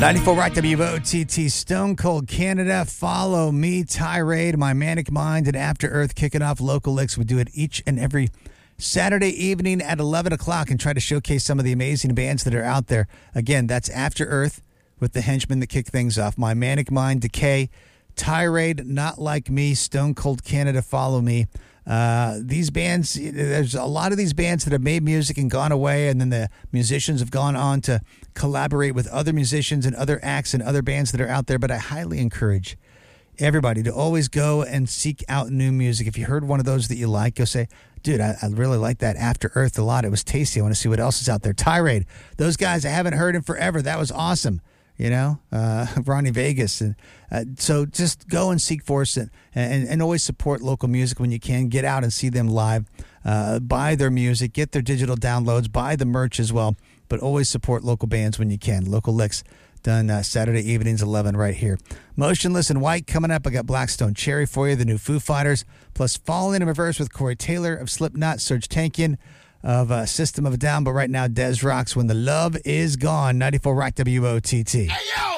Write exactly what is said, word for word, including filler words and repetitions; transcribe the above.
ninety-four Rock W O T T, Stone Cold Canada, Follow Me, Tirade, My Manic Mind, and After Earth kicking off Local Licks. We do it each and every Saturday evening at eleven o'clock and try to showcase some of the amazing bands that are out there. Again, that's After Earth with the Henchmen that kick things off. My Manic Mind, Decay, Tirade, Not Like Me, Stone Cold Canada, Follow Me. Uh, these bands, there's a lot of these bands that have made music and gone away, and then the musicians have gone on to collaborate with other musicians and other acts and other bands that are out there. But I highly encourage everybody to always go and seek out new music. If you heard one of those that you like, go say, dude, I, I really like that After Earth a lot. It was tasty. I want to see what else is out there. Tirade, those guys I haven't heard in forever. That was awesome. You know, uh, Ronnie Vegas. And uh, so just go and seek for us and, and, and always support local music when you can. Get out and see them live. Uh, buy their music. Get their digital downloads. Buy the merch as well. But always support local bands when you can. Local Licks done uh, Saturday evenings, eleven right here. Motionless in White coming up. I got Blackstone Cherry for you, the new Foo Fighters. Plus Falling in Reverse with Corey Taylor of Slipknot, Serge Tankian of uh, System of a Down. But right now, Des Rocks, When the Love Is Gone. ninety-four Rock W O T T. Hey, yo!